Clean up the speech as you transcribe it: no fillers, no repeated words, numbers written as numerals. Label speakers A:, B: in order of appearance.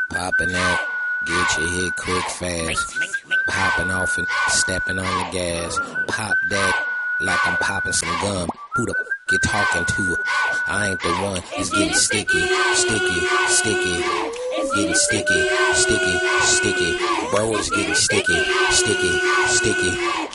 A: Popping that, get your hit quick fast. Popping off and stepping on the gas. Pop that like I'm popping some gum. Who the you talking to? I ain't the one. It's getting sticky, sticky, sticky. Getting sticky, sticky, sticky. Bro, it's getting sticky, sticky, sticky.